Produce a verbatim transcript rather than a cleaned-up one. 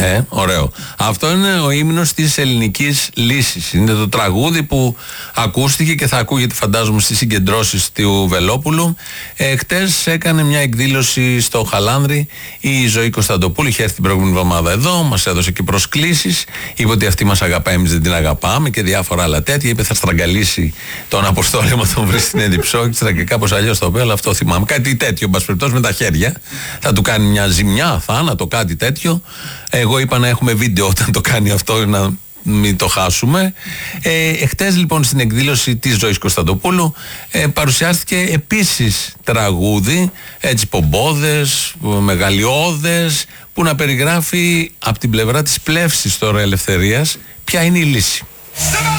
Ε, ωραίο. Αυτό είναι ο ύμνος της ελληνικής λύσης. Είναι το τραγούδι που ακούστηκε και θα ακούγεται, φαντάζομαι, στις συγκεντρώσεις του Βελόπουλου. Ε, χτες έκανε μια εκδήλωση στο Χαλάνδρη η Ζωή Κωνσταντοπούλου. Είχε έρθει την προηγούμενη εβδομάδα εδώ, μας έδωσε και προσκλήσεις. Είπε ότι αυτή μας αγαπάει, εμείς δεν την αγαπάμε και διάφορα άλλα τέτοια. Είπε θα στραγγαλίσει τον Αποστόλη, μα τον βρει στην Εδιψόκη και κάπως αλλιώς το είπε, αλλά αυτό θυμάμαι. Κάτι τέτοιο, μπας περιπτώσει, με τα χέρια. Θα του κάνει μια ζημιά, θάνατο, κάτι τέτοιο. Εγώ είπα να έχουμε βίντεο όταν το κάνει αυτό, να μην το χάσουμε. Ε, εχτες λοιπόν στην εκδήλωση της Ζωής Κωνσταντοπούλου ε, παρουσιάστηκε επίσης τραγούδι, έτσι πομπόδες, μεγαλειώδες, που να περιγράφει από την πλευρά της πλεύσης τώρα ελευθερίας ποια είναι η λύση.